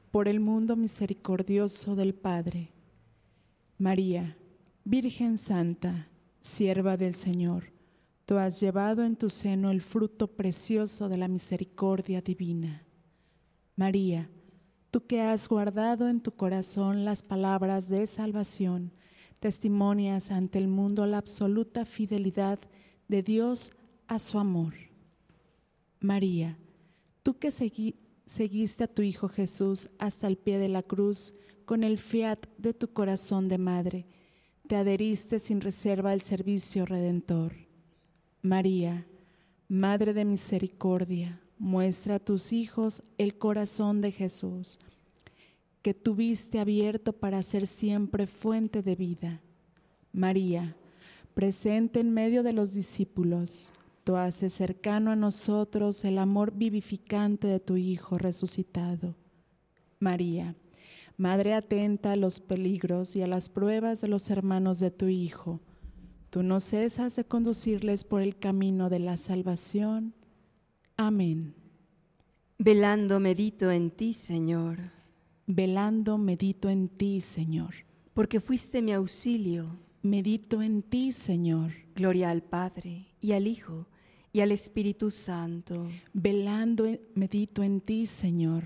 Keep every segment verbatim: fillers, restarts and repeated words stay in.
por el mundo misericordioso del Padre. María, Virgen Santa, sierva del Señor, tú has llevado en tu seno el fruto precioso de la misericordia divina. María, tú que has guardado en tu corazón las palabras de salvación, testimonias ante el mundo la absoluta fidelidad de Dios a su amor. María, tú que segui, seguiste a tu Hijo Jesús hasta el pie de la cruz con el fiat de tu corazón de madre, te adheriste sin reserva al servicio redentor. María, Madre de misericordia, muestra a tus hijos el corazón de Jesús, que tuviste abierto para ser siempre fuente de vida. María, presente en medio de los discípulos, tú haces cercano a nosotros el amor vivificante de tu Hijo resucitado. María, Madre atenta a los peligros y a las pruebas de los hermanos de tu Hijo, tú no cesas de conducirles por el camino de la salvación. Amén. Velando medito en ti, Señor. Velando medito en ti, Señor. Porque fuiste mi auxilio. Medito en ti, Señor. Gloria al Padre, y al Hijo, y al Espíritu Santo. Velando medito en ti, Señor.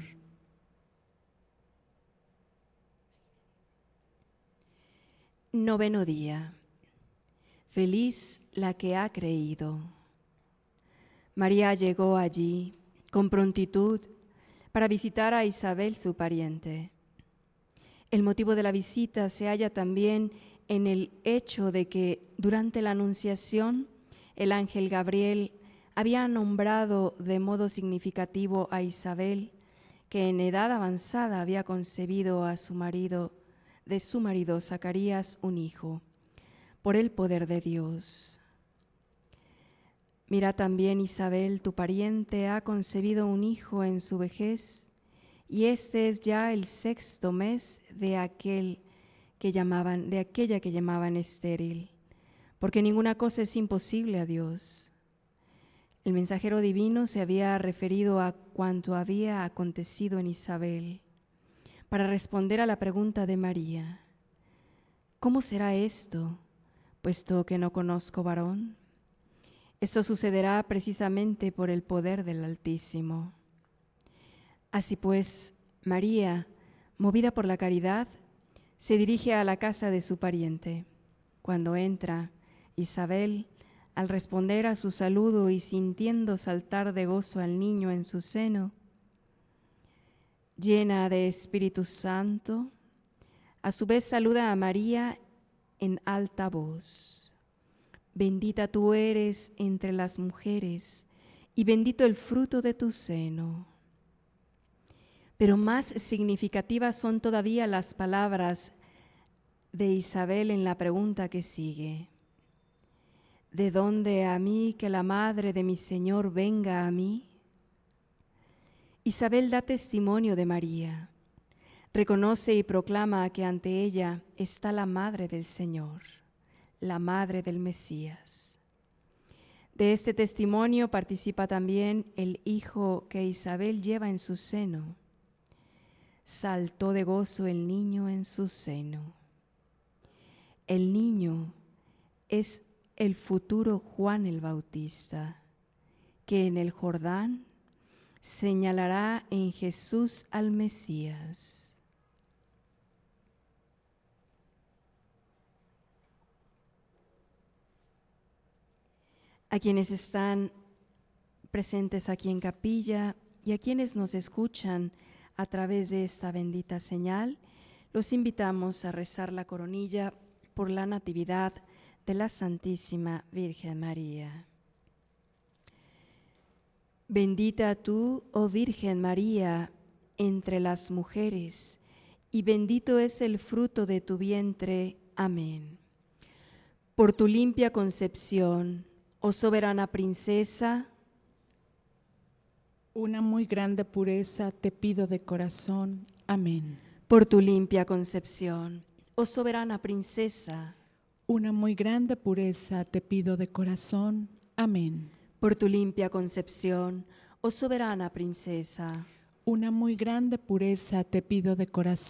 Noveno día. Feliz la que ha creído. María llegó allí con prontitud para visitar a Isabel, su pariente. El motivo de la visita se halla también en el hecho de que durante la Anunciación el ángel Gabriel había nombrado de modo significativo a Isabel, que en edad avanzada había concebido a su marido, de su marido Zacarías, un hijo, por el poder de Dios. Mira también, Isabel, tu pariente ha concebido un hijo en su vejez, y este es ya el sexto mes de aquel que llamaban, de aquella que llamaban estéril, porque ninguna cosa es imposible a Dios. El mensajero divino se había referido a cuanto había acontecido en Isabel, para responder a la pregunta de María: ¿cómo será esto, puesto que no conozco varón? Esto sucederá precisamente por el poder del Altísimo. Así pues, María, movida por la caridad, se dirige a la casa de su pariente. Cuando entra, Isabel, al responder a su saludo y sintiendo saltar de gozo al niño en su seno, llena de Espíritu Santo, a su vez saluda a María en alta voz. Bendita tú eres entre las mujeres, y bendito el fruto de tu seno. Pero más significativas son todavía las palabras de Isabel en la pregunta que sigue: ¿de dónde a mí que la madre de mi Señor venga a mí? Isabel da testimonio de María, reconoce y proclama que ante ella está la madre del Señor, la madre del Mesías. De este testimonio participa también el hijo que Isabel lleva en su seno. Saltó de gozo el niño en su seno. El niño es el futuro Juan el Bautista, que en el Jordán señalará en Jesús al Mesías. A quienes están presentes aquí en capilla y a quienes nos escuchan a través de esta bendita señal, los invitamos a rezar la coronilla por la Natividad de la Santísima Virgen María. Bendita tú, oh Virgen María, entre las mujeres, y bendito es el fruto de tu vientre. Amén. Por tu limpia concepción, oh soberana princesa, una muy grande pureza te pido de corazón. Amén. Por tu limpia concepción, oh soberana princesa, una muy grande pureza te pido de corazón. Amén. Por tu limpia concepción, oh soberana princesa, Una muy grande pureza te pido de corazón.